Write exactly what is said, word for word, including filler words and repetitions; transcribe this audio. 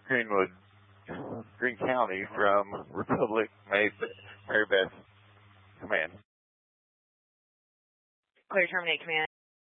Greenwood, Greene County from Republic Mary Beth Command. Clear, terminate command.